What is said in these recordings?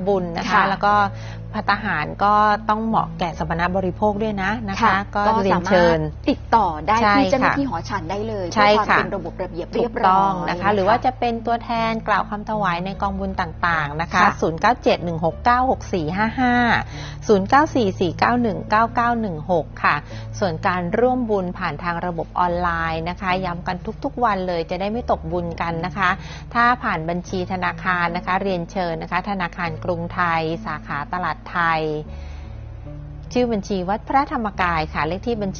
บุญนะคะแล้วก็ภัตตาหารก็ต้องเหมาะแก่สมณบริโภคด้วยนะคะก็เรียนเชิญติดต่อได้ที่เจ้าหน้าที่หอฉันได้เลยเพื่อความเป็นระบบระเบียบเรียบร้อยนะคะหรือว่าจะเป็นตัวแทนกล่าวคำถวายในกองบุญต่างๆนะคะ0971696455 0944919916ค่ะส่วนการร่วมบุญผ่านทางระบบออนไลน์นะคะย้ำกันทุกๆวันเลยจะได้ไม่ตกบุญกันนะคะถ้าผ่านบัญชีธนาคารนะคะเรียนเชิญนะคะธนาคารกรุงไทยสาขาตลาดไทยชื่อบัญชีวัดพระธรรมกายค่ะเลขที่บัญชี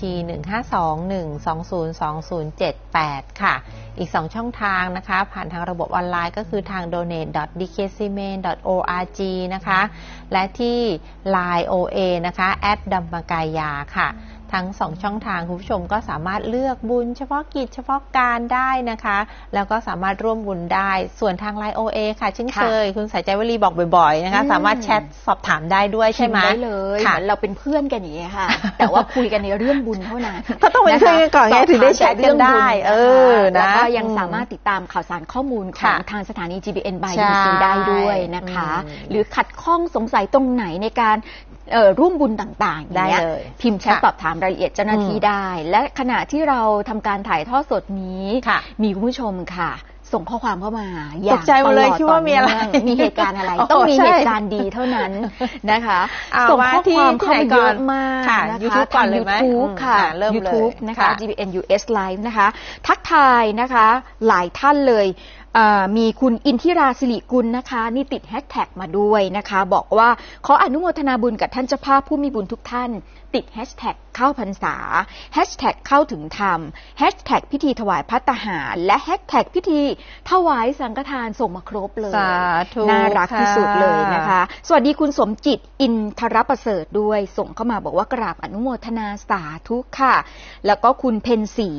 1521202078 ค่ะอีก2ช่องทางนะคะผ่านทางระบบออนไลน์ก็คือทาง donate.dkcmen.org นะคะและที่ Line OA นะคะดัมมกายาค่ะทั้ง2ช่องทางคุณผู้ชมก็สามารถเลือกบุญเฉพาะกิจเฉพาะการได้นะคะแล้วก็สามารถร่วมบุญได้ส่วนทาง Line OA ค่ะเช่นเคยคุณสายใจวลีบอกบ่อยๆนะคะสามารถแชทสอบถามได้ด้วยใช่ไหมได้เลยเหมือนเราเป็นเพื่อนกันอย่างนี้ค่ะแต่ว่าคุยกันในเรื่องบุญเท่านั้นก็ต้องเป็นเพื่อนกันก่อนไงถึงได้แชทกันได้แล้วก็ยังสามารถติดตามข่าวสารข้อมูลของทางสถานี GBN by UC ได้ด้วยนะคะหรือขัดข้องสงสัยตรงไหนในการร่วมบุญต่างๆอย่างเงี้ยพิมพ์แชทสอบถามรายละเอียดเจ้าหน้าที่ได้และขณะที่เราทำการถ่ายทอดสดนี้มีคุณผู้ชมค่ะส่งข้อความเข้ามาตกใจมาเลยคิดว่ามีอะไรมีเหตุการณ์อะไรต้องมีเหตุการณ์ดีเท่านั้นนะคะส่งข้อความเข้ามาเยอะมากนะคะทาง YouTube ค่ะ YouTube นะคะ GBN US Live นะคะทักทายนะคะหลายท่านเลยมีคุณอินทิราศิริกุลนะคะนี่ติดแฮชแท็กมาด้วยนะคะบอกว่าขออนุโมทนาบุญกับท่านเจ้าภาพผู้มีบุญทุกท่านติดแฮชแท็กเข้าพรรษาแฮชแท็กเข้าถึงธรรมแฮชแท็กพิธีถวายภัตตาหารและแฮชแท็กพิธีถวายสังฆทานส่งมาครบเลยน่ารักที่สุดเลยนะคะสวัสดีคุณสมจิตอินทรประเสริฐด้วยส่งเข้ามาบอกว่ากราบอนุโมทนาสาธุค่ะแล้วก็คุณเพ็ญศรี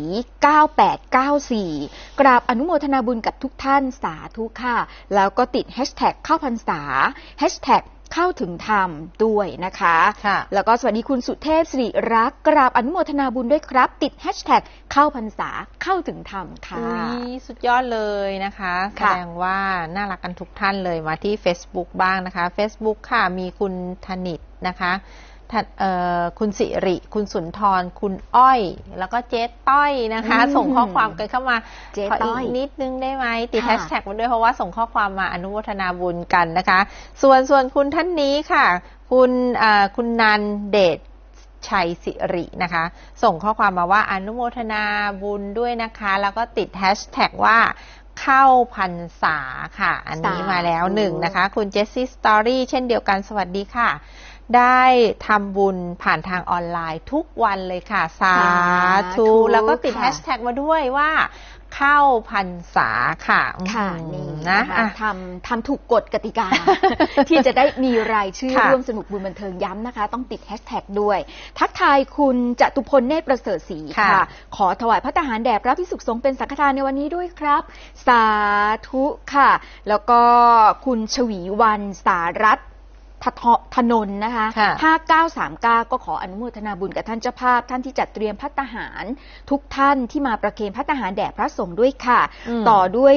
9894กราบอนุโมทนาบุญกับทุกท่านสาธุค่ะแล้วก็ติดแฮชแท็กเข้าพรรษาแฮชแท็กเข้าถึงธรรมด้วยนะคะแล้วก็สวัสดีคุณสุเทพสิริรักษ์กราบอนุโมทนาบุญด้วยครับติดแฮชแท็กเข้าพรรษาเข้าถึงธรรมค่ะสุดยอดเลยนะคะแสดงว่าน่ารักกันทุกท่านเลยมาที่ Facebook บ้างนะคะ Facebook ค่ะมีคุณธนิตนะคะคุณสิริคุณสุนทรคุณอ้อยแล้วก็เจ๊ต้อยนะคะส่งข้อความกันเข้ามาขออีกนิดนึงได้ไหมติดแฮชแท็กมาด้วยเพราะว่าส่งข้อความมาอนุโมทนาบุญกันนะคะส่วนคุณท่านนี้ค่ะคุณนันเดชชัยสิรินะคะส่งข้อความมาว่าอนุโมทนาบุญด้วยนะคะแล้วก็ติดแฮชแท็กว่าเข้าพรรษาค่ะอันนี้มาแล้วหนึ่งนะคะคุณเจสซี่สตอรี่เช่นเดียวกันสวัสดีค่ะได้ทำบุญผ่านทางออนไลน์ทุกวันเลยค่ะสาธุแล้วก็ติดแฮชแท็กมาด้วยว่าเข้าพรรษาค่ะค่ะนี่นะคะทำถูกกฎกติกา ที่จะได้มีรายชื่อร่วมสนุกบุญบันเทิงย้ำนะคะต้องติดแฮชแท็กด้วยทักทายคุณจตุพลเนตรประเสริฐศรีค่ะขอถวายภัตตาหารแด่พระภิกษุสงฆ์เป็นสังฆทานในวันนี้ด้วยครับสาธุค่ะแล้วก็คุณชวีวรรณสารัตน์ถนนนะคะ5939ก็ขออนุโมทนาบุญกับท่านเจ้าภาพท่านที่จัดเตรียมภัตตาหารทุกท่านที่มาประเคนภัตตาหารแด่พระสงฆ์ด้วยค่ะต่อด้วย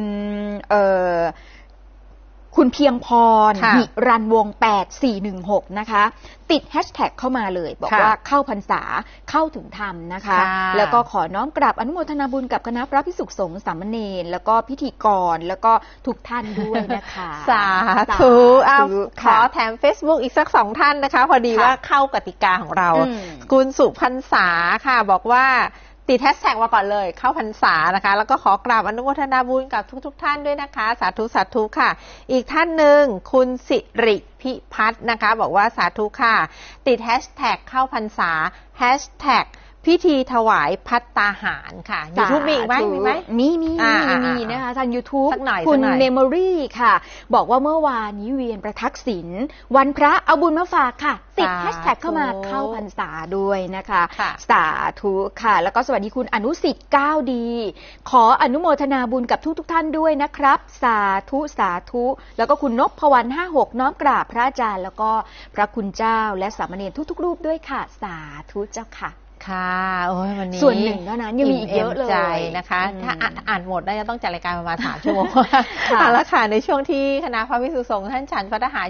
คุณเพียงพรหิรันวง8416นะคะติดแฮชแท็กเข้ามาเลยบอกว่าเข้าพรรษาเข้าถึงธรรมนะคะแล้วก็ขอน้อมกราบอนุโมทนาบุญกับคณะพระภิกษุสงฆ์สามเณรแล้วก็พิธีกรแล้วก็ทุกท่านด้วยนะคะสาธุขอแถม Facebook อีกสัก2ท่านนะคะพอดีว่าเข้ากติกาของเราคุณสุพรรษาค่ะบอกว่าติดแฮชแท็กมาก่อนเลยเข้าพรรษานะคะแล้วก็ขอกราบอนุโมทนาบุญกับทุกท่านด้วยนะคะสาธุสาธุค่ะอีกท่านหนึ่งคุณสิริพิพัฒน์นะคะบอกว่าสาธุค่ะติดแฮชแท็กเข้าพรรษาแฮชแท็กพิธีถวายภัตตาหารค่ะ YouTube มีอีกไหมมีนะคะทาง YouTube คุณเมมโมรี่ค่ะบอกว่าเมื่อวานนี้เวียนประทักษิณวันพระเอาบุญมาฝากค่ะติดแฮชแท็กเข้ามาเข้าพรรษาด้วยนะคะสาธุค่ะแล้วก็สวัสดีคุณอนุสิทธิ์9ดีขออนุโมทนาบุญกับทุกท่านด้วยนะครับสาธุสาธุแล้วก็คุณนพพวรรณ56น้อมกราบพระอาจารย์แล้วก็พระคุณเจ้าและสามเณรทุกๆรูปด้วยค่ะสาธุเจ้าค่ะค่ะโอ้ยวันนี้ส่วนหนึ่งเท่านั้นยังมีอีกเยอะเลยนะคะถ้าอ่านหมดน่าจะต้องจัดรายการประมาณ3 ชั่วโมงเอาละค่ะในช่วงที่คณะพระภิกษุสงฆ์ท่านฉันภัตตาหาร